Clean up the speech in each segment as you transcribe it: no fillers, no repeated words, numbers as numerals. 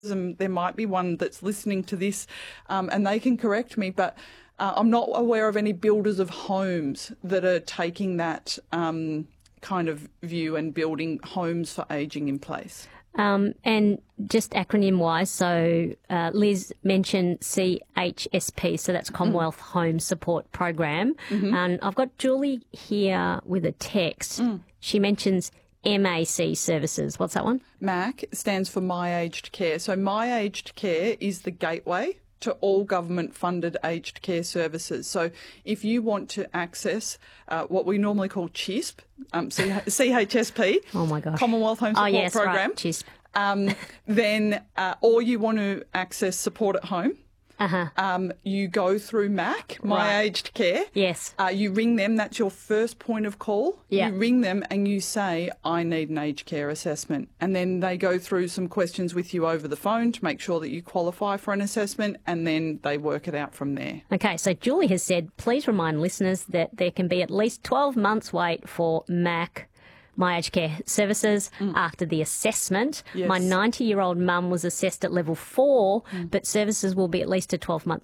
there might be one that's listening to this and they can correct me, but I'm not aware of any builders of homes that are taking that kind of view and building homes for ageing in place. And just acronym-wise, so Liz mentioned CHSP, so that's Commonwealth Home Support Program. And I've got Julie here with a text. She mentions MAC services. What's that one? MAC stands for My Aged Care. So My Aged Care is the gateway to all government-funded aged care services. So if you want to access what we normally call CHSP, CHSP, oh my gosh, Commonwealth Home Support Program, right, CHSP. Then or you want to access support at home, you go through MAC, My Aged Care. Yes. You ring them. That's your first point of call. Yeah. You ring them and you say, I need an aged care assessment. And then they go through some questions with you over the phone to make sure that you qualify for an assessment, and then they work it out from there. Okay, so Julie has said, please remind listeners that there can be at least 12 months wait for MAC, My Aged Care services after the assessment. Yes. My 90-year-old mum was assessed at level 4, but services will be at least a 12-month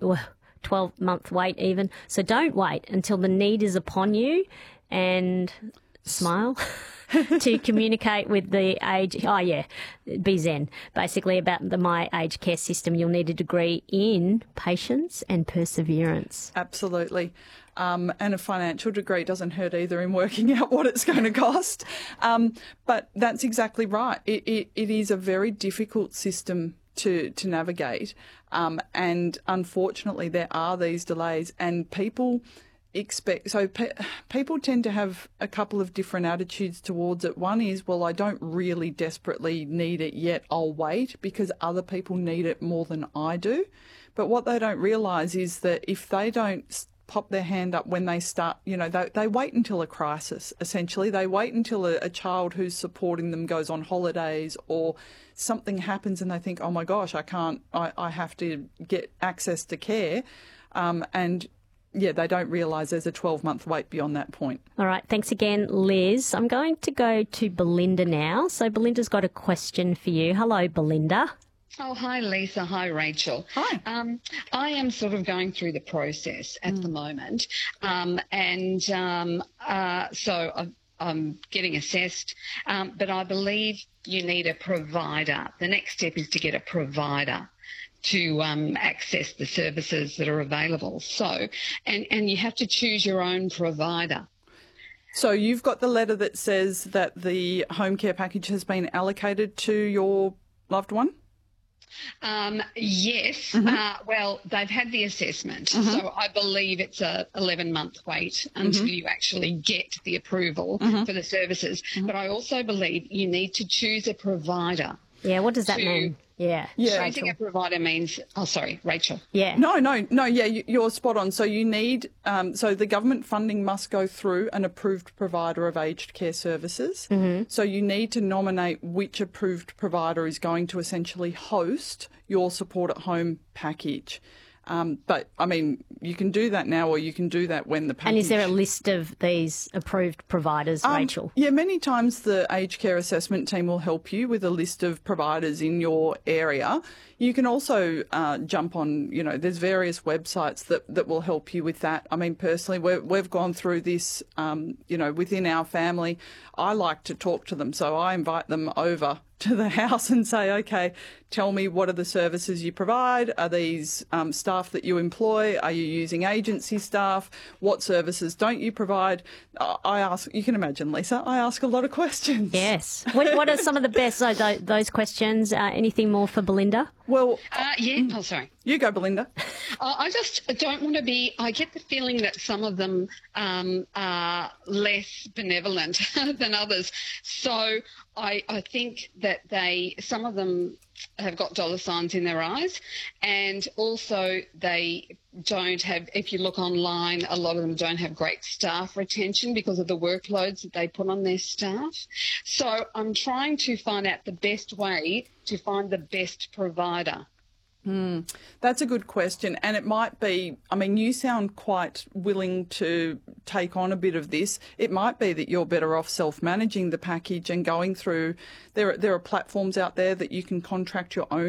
wait even. So don't wait until the need is upon you, and smile to communicate with the be zen. Basically about the My Aged Care system, you'll need a degree in patience and perseverance. Absolutely. And a financial degree doesn't hurt either in working out what it's going to cost. But that's exactly right. It is a very difficult system to navigate. And unfortunately, there are these delays, and people people tend to have a couple of different attitudes towards it. One is, well, I don't really desperately need it yet. I'll wait because other people need it more than I do. But what they don't realise is that if they don't pop their hand up when they start, they wait until a crisis, essentially. They wait until a child who's supporting them goes on holidays or something happens and they think, oh my gosh, I have to get access to care. They don't realise there's a 12-month wait beyond that point. All right. Thanks again, Liz. I'm going to go to Belinda now. So Belinda's got a question for you. Hello, Belinda. Oh, hi, Lisa. Hi, Rachel. Hi. I am sort of going through the process at the moment. So I'm getting assessed, but I believe you need a provider. The next step is to get a provider to access the services that are available. So, and you have to choose your own provider. So you've got the letter that says that the home care package has been allocated to your loved one? Yes. Well, they've had the assessment, so I believe it's a 11-month wait until you actually get the approval for the services. But I also believe you need to choose a provider. Yeah, what does that mean? Yeah. Choosing a provider means, Rachel. Yeah. No, you're spot on. So you need, so the government funding must go through an approved provider of aged care services. So you need to nominate which approved provider is going to essentially host your support at home package. But, I mean, you can do that now or you can do that when the package... And is there a list of these approved providers, Rachel? Yeah, many times the aged care assessment team will help you with a list of providers in your area. You can also jump on, there's various websites that will help you with that. I mean, personally, we've gone through this, within our family. I like to talk to them, so I invite them over to the house and say, okay, tell me what are the services you provide? Are these staff that you employ? Are you using agency staff? What services don't you provide? I ask, you can imagine, Lisa, I ask a lot of questions. Yes. What are some of the best, those questions? Anything more for Belinda? Well, Oh, sorry. You go, Belinda. I just don't want to be, I get the feeling that some of them are less benevolent than others. So I think that some of them have got dollar signs in their eyes, and also they don't have, if you look online, a lot of them don't have great staff retention because of the workloads that they put on their staff. So I'm trying to find out the best way to find the best provider. That's a good question. And it might be, I mean, you sound quite willing to take on a bit of this. It might be that you're better off self-managing the package and going through, there are platforms out there that you can contract your own